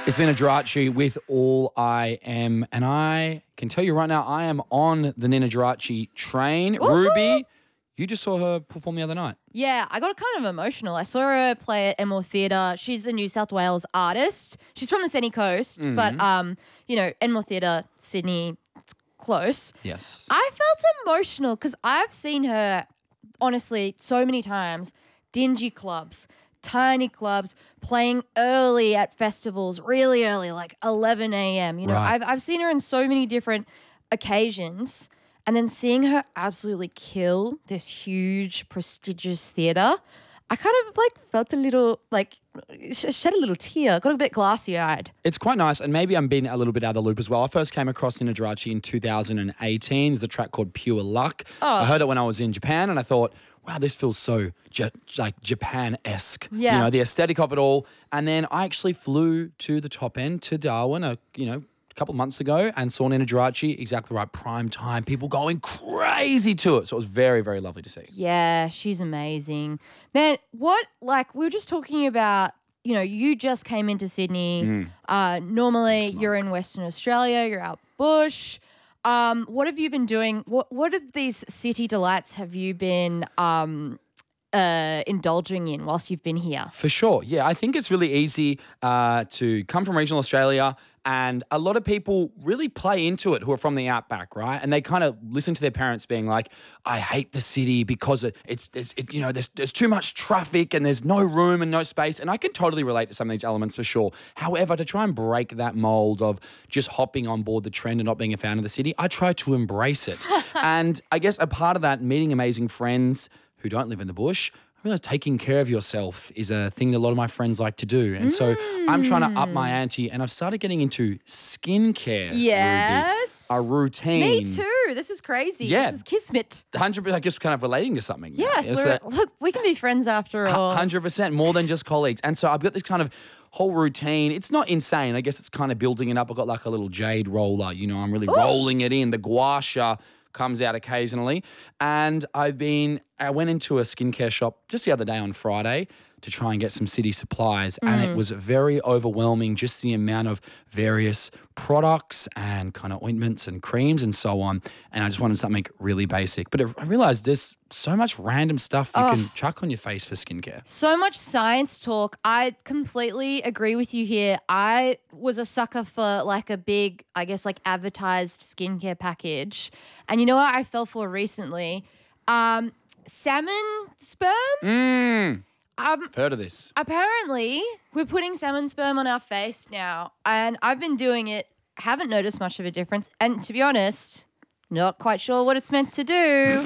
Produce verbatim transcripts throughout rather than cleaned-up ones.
It's Nina Geraci with All I Am. And I can tell you right now, I am on the Nina Geraci train. Woo-hoo! Ruby, you just saw her perform the other night. Yeah, I got kind of emotional. I saw her play at Enmore Theatre. She's a New South Wales artist. She's from the Sunny Coast, Mm-hmm. but, um, you know, Enmore Theatre, Sydney, it's close. Yes. I felt emotional because I've seen her, honestly, so many times, dingy clubs, tiny clubs, playing early at festivals, really early, like eleven a.m. You know, Right. I've I've seen her in so many different occasions, and then seeing her absolutely kill this huge, prestigious theatre, I kind of like felt a little like sh- shed a little tear, got a bit glassy eyed. It's quite nice, and maybe I'm being a little bit out of the loop as well. I first came across Nina Geraci in two thousand eighteen. There's a track called Pure Luck. Oh. I heard it when I was in Japan, and I thought, wow, this feels so ja- like Japan-esque. Yeah. You know, the aesthetic of it all. And then I actually flew to the top end, to Darwin, a, you know, a couple of months ago, and saw Nina Geraci, exactly right, prime time, people going crazy to it. So it was very, very lovely to see. Yeah, she's amazing. Man, what, like, we were just talking about, you know, you just came into Sydney. Mm. Uh, normally you're in Western Australia, you're out bush. Um, what have you been doing? What What of these city delights have you been um, uh, indulging in whilst you've been here? For sure. Yeah, I think it's really easy uh, to come from regional Australia, and a lot of people really play into it who are from the outback, right? And they kind of listen to their parents being like, I hate the city because it, it's, it's it, you know, there's, there's too much traffic and there's no room and no space. And I can totally relate to some of these elements for sure. However, to try and break that mold of just hopping on board the trend and not being a fan of the city, I try to embrace it. And I guess a part of that, meeting amazing friends who don't live in the bush, I realize taking care of yourself is a thing that a lot of my friends like to do. And so I'm trying to up my ante, and I've started getting into skincare. Ruby. Yes. A routine. Me too. This is crazy. Yeah. This is kismet. one hundred percent, I guess, kind of relating to something. now. Yes. It's We're, a- look, we can be friends after all. one hundred percent, more than just colleagues. And so I've got this kind of whole routine. It's not insane. I guess it's kind of building it up. I've got like a little jade roller. You know, I'm really rolling it in. The gua sha comes out occasionally. And I've been, I went into a skincare shop just the other day on Friday to try and get some city supplies. And it was very overwhelming, just the amount of various products and kind of ointments and creams and so on. And I just wanted something really basic. But I realized there's so much random stuff you can chuck on your face for skincare. So much science talk. I completely agree with you here. I was a sucker for like a big, I guess, like advertised skincare package. And you know what I fell for recently? Um, salmon sperm. Mmm. Um, I've heard of this. apparently, we're putting salmon sperm on our face now. And I've been doing it, haven't noticed much of a difference. And to be honest, not quite sure what it's meant to do.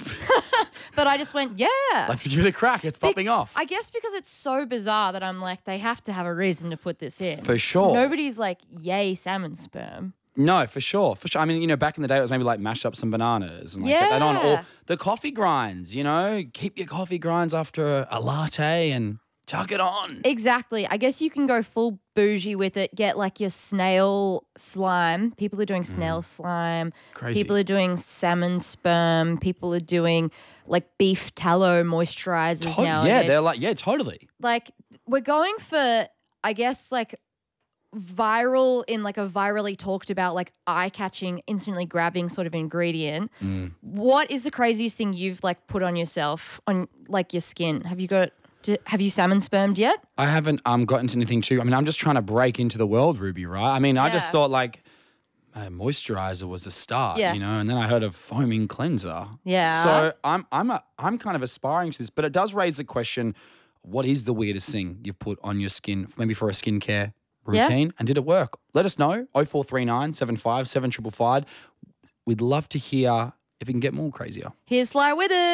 But I just went, yeah. Let's give it a crack. It's popping off. I guess because it's so bizarre that I'm like, they have to have a reason to put this in. For sure. Nobody's like, yay, salmon sperm. No, for sure. For sure. I mean, you know, back in the day, it was maybe like mash up some bananas and like put that on. Or Yeah. the coffee grinds, you know, keep your coffee grinds after a, a latte and chuck it on. Exactly. I guess you can go full bougie with it. Get like your snail slime. People are doing snail slime. Crazy. People are doing salmon sperm. People are doing like beef tallow moisturizers To- now. yeah, they're like, yeah, totally. Like we're going for, I guess, like viral in like a virally talked about like eye-catching, instantly grabbing sort of ingredient. Mm. What is the craziest thing you've like put on yourself on like your skin? Have you got? Do, have you salmon spermed yet? I haven't um gotten to anything too. I mean, I'm just trying to break into the world, Ruby, right? I mean, I just Yeah. thought like uh, moisturizer was a start, Yeah. you know, and then I heard of foaming cleanser. Yeah. So I'm I'm a, I'm kind of aspiring to this, but it does raise the question: what is the weirdest thing you've put on your skin, maybe for a skincare Yeah. routine, and did it work? Let us know. oh four three nine, seven five seven five five. We'd love to hear if we can get more crazier. Here's Sly with it.